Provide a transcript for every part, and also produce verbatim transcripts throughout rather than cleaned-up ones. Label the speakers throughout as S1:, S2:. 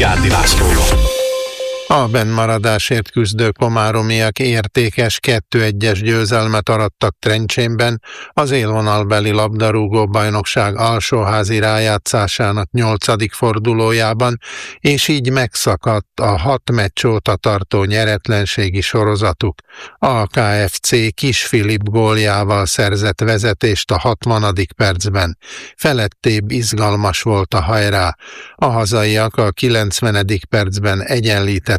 S1: Vigándi Lászlóval.
S2: A bennmaradásért küzdő komáromiak értékes kettő egyes győzelmet arattak Trencsénben az élvonalbeli labdarúgó bajnokság alsóházi rájátszásának nyolcadik fordulójában, és így megszakadt a hat meccs óta tartó nyeretlenségi sorozatuk. A ká ef cé Kis Filip góljával szerzett vezetést a hatvanadik percben. Felettébb izgalmas volt a hajrá. A hazaiak a kilencvenedik percben egyenlítettek.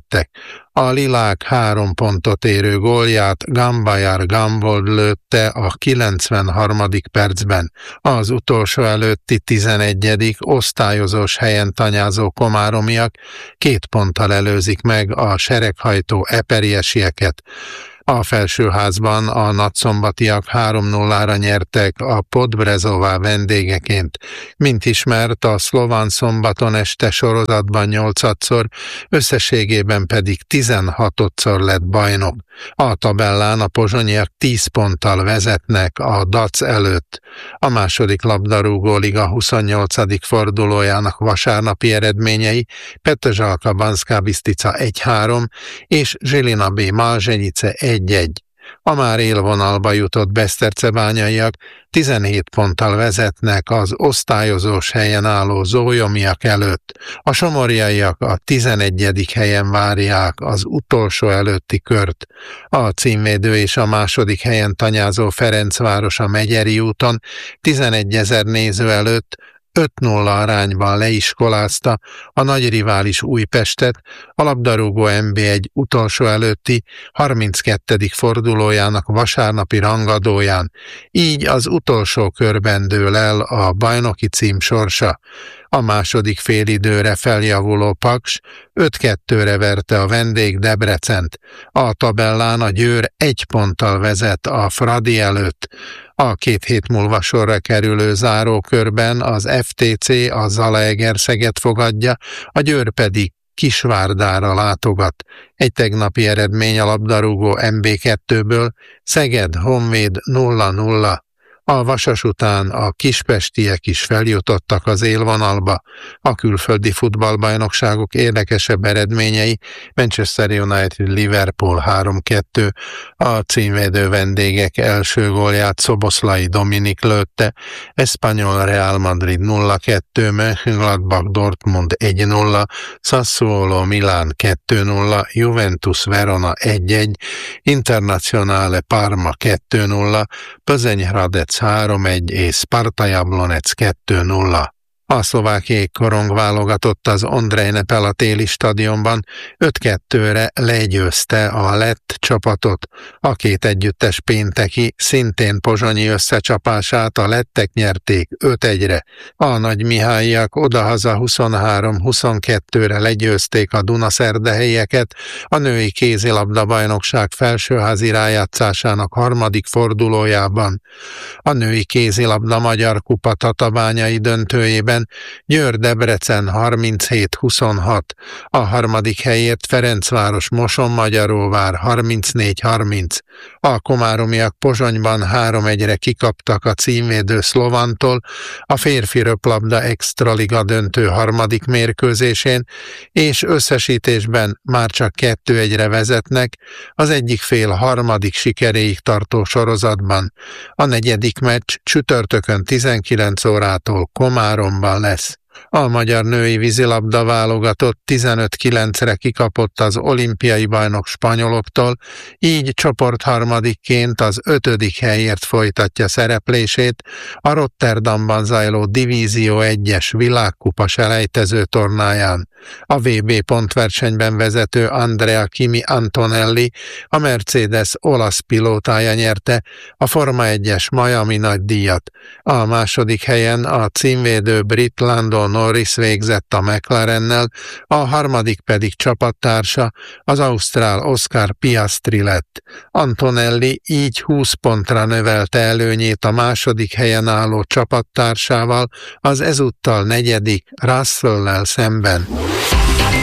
S2: A lilák három pontot érő gólját Gambayar Gambold lőtte a kilencvenharmadik percben. Az utolsó előtti tizenegyedik osztályozós helyen tanyázó komáromiak két ponttal előzik meg a sereghajtó eperiesieket. A felsőházban a nagyszombatiak három nullára nyertek a Podbrezová vendégeként. Mint ismert, a szlován szombaton este sorozatban nyolcadszor, összességében pedig tizenhatodszor lett bajnok. A tabellán a pozsonyiak tíz ponttal vezetnek a dé á cé előtt. A második labdarúgó liga huszonnyolcadik fordulójának vasárnapi eredményei Petržalka Banská Bystrica egy három és Žilina bé Malzsenyice egy egy. A már élvonalba jutott besztercebányaiak tizenhét ponttal vezetnek az osztályozós helyen álló zólyomiak előtt. A somorjaiak a tizenegyedik helyen várják az utolsó előtti kört. A címvédő és a második helyen tanyázó Ferencváros a Megyeri úton tizenegyezer néző előtt öt nulla arányban leiskolázta a nagy rivális Újpestet, a labdarúgó em bé egy utolsó előtti harminckettedik fordulójának vasárnapi rangadóján. Így az utolsó körben dől el a bajnoki cím sorsa. A második félidőre feljavuló Paks öt kettőre verte a vendég Debrecent. A tabellán a Győr egy ponttal vezet a Fradi előtt. A két hét múlva sorra kerülő zárókörben az ef té cé a Zalaegerszeget fogadja, a Győr pedig Kisvárdára látogat. Egy tegnapi eredmény a labdarúgó em bé kettőből, Szeged Honvéd nulla nulla. A Vasas után a kispestiek is feljutottak az élvonalba. A külföldi futballbajnokságok érdekesebb eredményei: Manchester United Liverpool három kettő, a címvédő vendégek első gólját Szoboszlai Dominik lőtte, Espanyol Real Madrid nulla kettő, Mönchengladbach Dortmund egy nulla, Sassuolo Milán kettő nulla, Juventus Verona egy egy, Internazionale Parma kettő nulla, Plzeň Hradec három egy és Sparta Jablonec kettő nulla. A szlovákiai korong válogatott az Ondrej Nepela téli stadionban öt kettőre legyőzte a lett csapatot. A két együttes pénteki, szintén pozsonyi összecsapását a lettek nyerték öt egyre. A nagymihályiak odahaza huszonhárom huszonkettőre legyőzték a Dunaszerdehelyeket a női kézilabda bajnokság felsőházi rájátszásának harmadik fordulójában. A női kézilabda Magyar Kupa tatabányai döntőjében Győr-Debrecen harminchét huszonhat, a harmadik helyért Ferencváros Mosonmagyaróvár harmincnégy harminc. A komáromiak Pozsonyban három egyre kikaptak a címvédő Szlovantól a férfi röplabda extraliga döntő harmadik mérkőzésén, és összesítésben már csak kettő egyre vezetnek az egyik fél harmadik sikeréig tartó sorozatban. A negyedik meccs csütörtökön tizenkilenc órától Komáromban lesz. A magyar női vízilabda válogatott tizenöt kilencre kikapott az olimpiai bajnok spanyoloktól, így csoportharmadikként az ötödik helyért folytatja szereplését a Rotterdamban zajló Divízió egyes világkupa selejtező tornáján. A vé bé pontversenyben vezető Andrea Kimi Antonelli, a Mercedes olasz pilótája nyerte a Forma egyes Miami nagydíjat. A második helyen a címvédő brit Lando Norris végzett a McLarennel, a harmadik pedig csapattársa, az ausztrál Oscar Piastri lett. Antonelli így húsz pontra növelte előnyét a második helyen álló csapattársával, az ezúttal negyedik Russell-lel szemben.